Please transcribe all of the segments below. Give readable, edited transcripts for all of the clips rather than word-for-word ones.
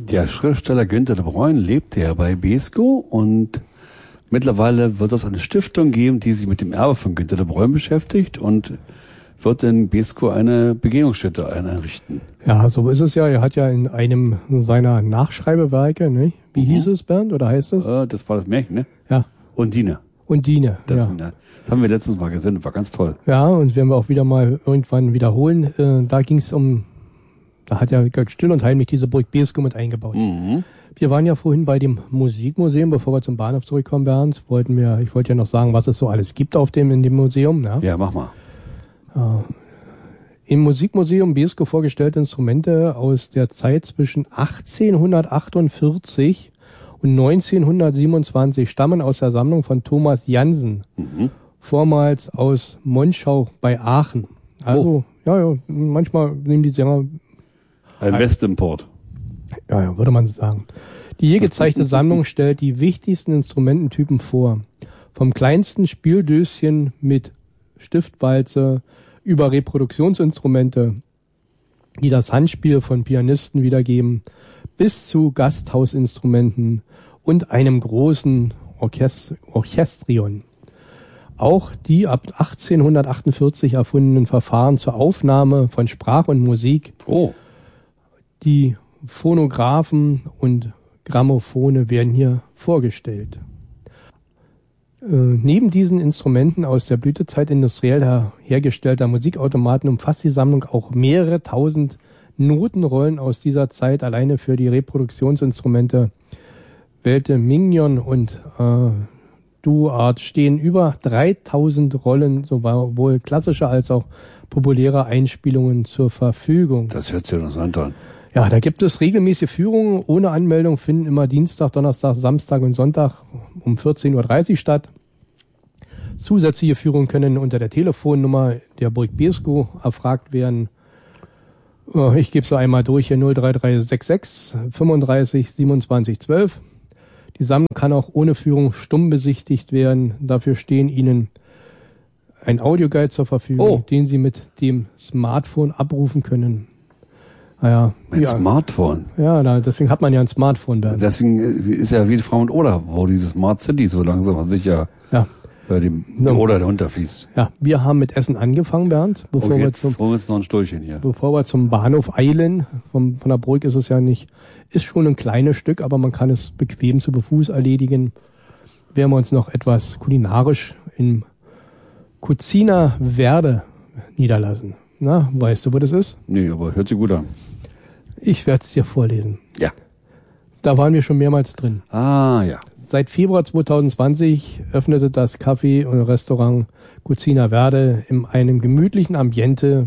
Der Schriftsteller Günter de Bruyne lebte ja bei Beeskow und mittlerweile wird es eine Stiftung geben, die sich mit dem Erbe von Günter de Bruyne beschäftigt und wird in Beeskow eine Begehungsstätte einrichten. Ja, so ist es ja. Er hat ja in einem seiner Nachschreibewerke, ne? Wie hieß es, Bernd, oder heißt es? Das war das Märchen, ne? Ja. Undine. Undine, Das haben wir letztens mal gesendet, war ganz toll. Ja, und werden wir auch wieder mal irgendwann wiederholen. Da ging es da hat ja still und heimlich diese Burg Beeskow mit eingebaut. Mhm. Wir waren ja vorhin bei dem Musikmuseum, bevor wir zum Bahnhof zurückkommen, Bernd. Ich wollte ja noch sagen, was es so alles gibt in dem Museum. Ne? Ja, mach mal. Im Musikmuseum Beeskow vorgestellte Instrumente aus der Zeit zwischen 1848 und 1927 stammen aus der Sammlung von Thomas Jansen, vormals aus Monschau bei Aachen. Also, ja, manchmal nehmen die Sänger... Ein Westimport. Ja, würde man sagen. Die hier gezeigte Sammlung stellt die wichtigsten Instrumententypen vor. Vom kleinsten Spieldöschen mit Stiftwalze über Reproduktionsinstrumente, die das Handspiel von Pianisten wiedergeben, bis zu Gasthausinstrumenten und einem großen Orchestrion. Auch die ab 1848 erfundenen Verfahren zur Aufnahme von Sprache und Musik, die Phonographen und Grammophone werden hier vorgestellt. Neben diesen Instrumenten aus der Blütezeit industriell hergestellter Musikautomaten umfasst die Sammlung auch mehrere tausend Notenrollen aus dieser Zeit. Alleine für die Reproduktionsinstrumente wählte Mignon und Duart stehen über 3000 Rollen, sowohl klassischer als auch populärer Einspielungen zur Verfügung. Das hört sich ja interessant an. Ja, da gibt es regelmäßige Führungen ohne Anmeldung, finden immer Dienstag, Donnerstag, Samstag und Sonntag um 14.30 Uhr statt. Zusätzliche Führungen können unter der Telefonnummer der Burg Beeskow erfragt werden. Ich gebe es einmal durch hier 03366 35 27 12. Die Sammlung kann auch ohne Führung stumm besichtigt werden. Dafür stehen Ihnen ein Audioguide zur Verfügung, den Sie mit dem Smartphone abrufen können. Smartphone? Ja, deswegen hat man ja ein Smartphone da. Deswegen ist ja wie die Frau und Oder, wo diese Smart City so langsam aber sicher dem Oder der runterfließt. Ja, wir haben mit Essen angefangen, Bernd. Bevor wir uns noch ein Stückchen hier. Bevor wir zum Bahnhof eilen, von der Burg ist es ja nicht, ist schon ein kleines Stück, aber man kann es bequem zu Fuß erledigen. Werden wir uns noch etwas kulinarisch im Cucina Verde niederlassen. Na, weißt du, wo das ist? Nee, aber hört sich gut an. Ich werde es dir vorlesen. Ja. Da waren wir schon mehrmals drin. Ah, ja. Seit Februar 2020 öffnete das Café und Restaurant Cucina Verde in einem gemütlichen Ambiente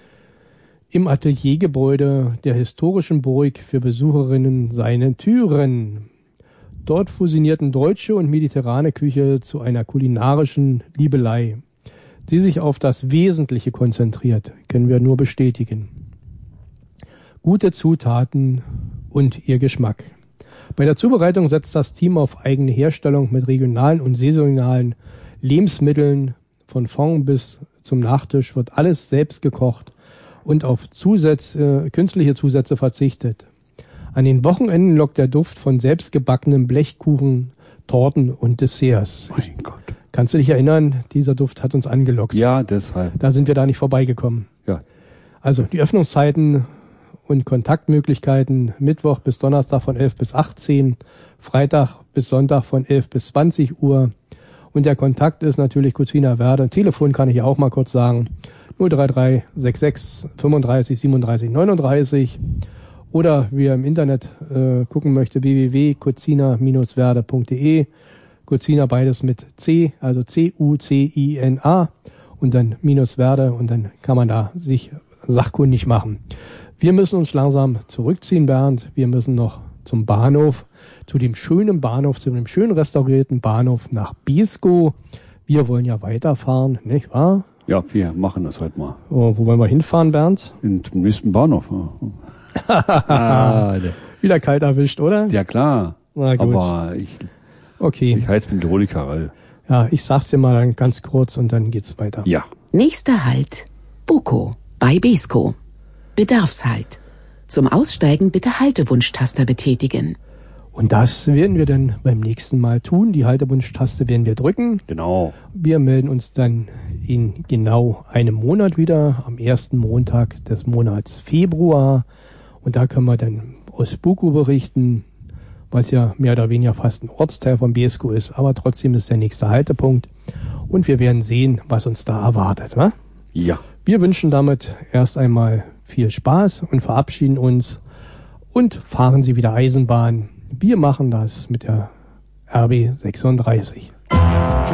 im Ateliergebäude der historischen Burg für Besucherinnen seine Türen. Dort fusionierten deutsche und mediterrane Küche zu einer kulinarischen Liebelei, die sich auf das Wesentliche konzentriert, können wir nur bestätigen. Gute Zutaten und ihr Geschmack. Bei der Zubereitung setzt das Team auf eigene Herstellung mit regionalen und saisonalen Lebensmitteln. Von Fond bis zum Nachtisch wird alles selbst gekocht und auf künstliche Zusätze verzichtet. An den Wochenenden lockt der Duft von selbstgebackenen Blechkuchen, Torten und Desserts. Mein Gott. Kannst du dich erinnern, dieser Duft hat uns angelockt. Ja, deshalb. Da sind wir da nicht vorbeigekommen. Ja. Also die Öffnungszeiten und Kontaktmöglichkeiten: Mittwoch bis Donnerstag von 11 bis 18, Freitag bis Sonntag von 11 bis 20 Uhr. Und der Kontakt ist natürlich Cucina Verde. Telefon kann ich ja auch mal kurz sagen: 03366 35 37 39. Oder wer im Internet gucken möchte, www.cucina-verde.de. Cucina beides mit C, also C-U-C-I-N-A und dann -Verde, und dann kann man da sich sachkundig machen. Wir müssen uns langsam zurückziehen, Bernd. Wir müssen noch zum Bahnhof, zu dem schönen Bahnhof, zu dem schön restaurierten Bahnhof nach Beeskow. Wir wollen ja weiterfahren, nicht wahr? Ja, wir machen das heute mal. Oh, wo wollen wir hinfahren, Bernd? Zum nächsten Bahnhof. Wieder kalt erwischt, oder? Ja, klar. Na gut. Aber ich heiz mit Hydrauliker. Ja, ich sag's dir mal dann ganz kurz und dann geht's weiter. Ja. Nächster Halt: Bukow bei Beeskow. Bedarfshalt. Zum Aussteigen bitte Haltewunschtaster betätigen. Und das werden wir dann beim nächsten Mal tun. Die Haltewunschtaste werden wir drücken. Genau. Wir melden uns dann in genau einem Monat wieder, am ersten Montag des Monats Februar. Und da können wir dann aus Buku berichten, was ja mehr oder weniger fast ein Ortsteil von Beeskow ist. Aber trotzdem ist der nächste Haltepunkt. Und wir werden sehen, was uns da erwartet. Ne? Ja. Wir wünschen damit erst einmal viel Spaß und verabschieden uns und fahren Sie wieder Eisenbahn. Wir machen das mit der RB 36.